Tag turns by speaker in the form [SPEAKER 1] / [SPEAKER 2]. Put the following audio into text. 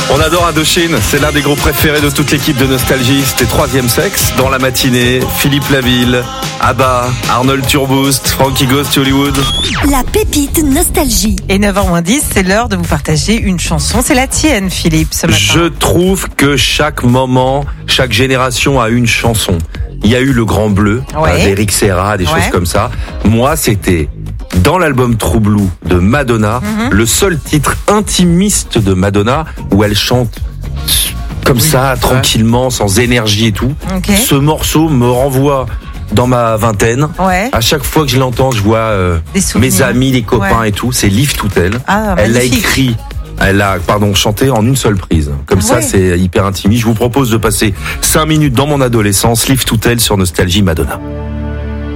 [SPEAKER 1] On adore Indochine, c'est l'un des groupes préférés de toute l'équipe de Nostalgie. C'était Troisième Sexe dans la matinée. Philippe Laville, ABBA, Arnold Turboust, Frankie Goes to Hollywood.
[SPEAKER 2] La pépite Nostalgie.
[SPEAKER 3] Et 9h10, c'est l'heure de vous partager une chanson. C'est la tienne, Philippe, ce matin.
[SPEAKER 1] Je trouve que chaque moment, chaque génération a une chanson. Il y a eu Le Grand Bleu, d'Eric Serra, des choses comme ça. Moi, c'était dans l'album True Blue de Madonna, le seul titre intimiste de Madonna où elle chante comme ça, tranquillement, sans énergie et tout.
[SPEAKER 3] Okay.
[SPEAKER 1] Ce morceau me renvoie dans ma vingtaine. À chaque fois que je l'entends, je vois mes amis, les copains et tout. C'est Live to Tell. Elle l'a écrit. Elle a, chanté en une seule prise. Comme ça, c'est hyper intimiste. Je vous propose de passer 5 minutes dans mon adolescence. Live to Tell sur Nostalgie, Madonna.